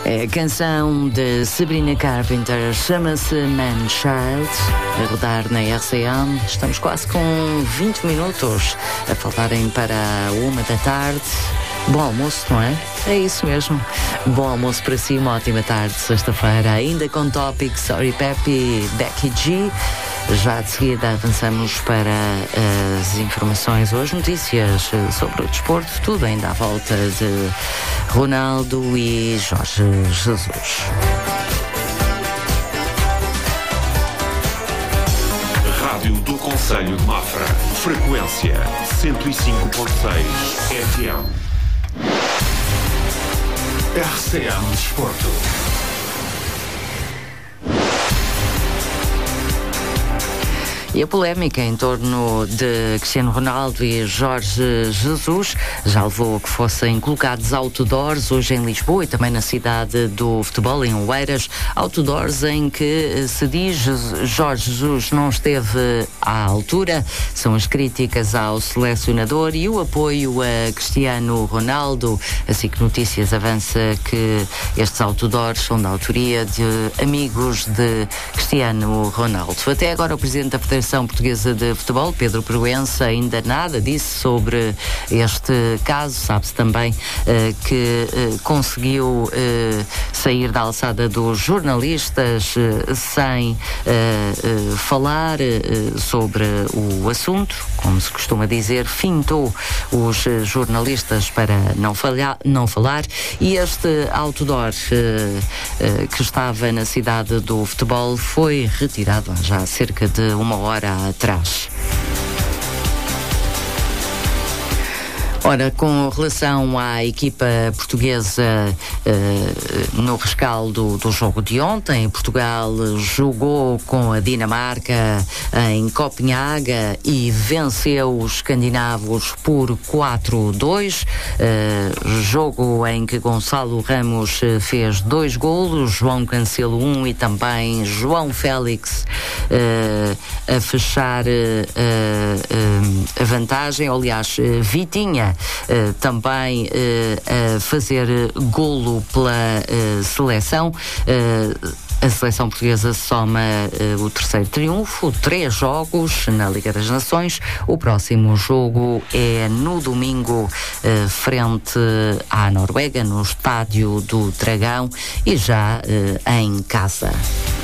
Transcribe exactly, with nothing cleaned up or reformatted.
É a canção de Sabrina Carpenter, chama-se Man Child, a rodar na R C M. Estamos quase com vinte minutos a faltarem para uma da tarde. Bom almoço, não é? É isso mesmo. Bom almoço para si, uma ótima tarde, sexta-feira, ainda com Topic, Sorry Peppy, Becky G. Já de seguida avançamos para as informações, ou as notícias sobre o desporto, tudo ainda à volta de Ronaldo e Jorge Jesus. Rádio do Concelho de Mafra, frequência cento e cinco ponto seis F M. R C M Desporto. E a polémica em torno de Cristiano Ronaldo e Jorge Jesus já levou a que fossem colocados outdoors hoje em Lisboa e também na cidade do futebol, em Oeiras, outdoors em que se diz Jorge Jesus não esteve à altura. São as críticas ao selecionador e o apoio a Cristiano Ronaldo. Assim que Notícias avança que estes outdoors são da autoria de amigos de Cristiano Ronaldo. Até agora o Presidente da Federação Portuguesa de Futebol, Pedro Proença, ainda nada disse sobre este caso. Sabe-se também uh, que uh, conseguiu uh, sair da alçada dos jornalistas uh, sem uh, uh, falar uh, sobre o assunto, como se costuma dizer, fintou os uh, jornalistas para não, falhar, não falar, e este outdoor uh, uh, que estava na cidade do futebol foi retirado há já cerca de uma hora atrás. Ora, com relação à equipa portuguesa uh, no rescaldo do jogo de ontem, Portugal jogou com a Dinamarca em Copenhaga e venceu os escandinavos por quatro a dois. Uh, jogo em que Gonçalo Ramos fez dois golos, João Cancelo um e também João Félix uh, a fechar uh, uh, a vantagem. Aliás, uh, Vitinha Uh, também uh, a fazer golo pela uh, seleção. Uh, A seleção portuguesa soma uh, o terceiro triunfo, três jogos na Liga das Nações. O próximo jogo é no domingo, uh, frente à Noruega, no Estádio do Dragão, e já uh, em casa.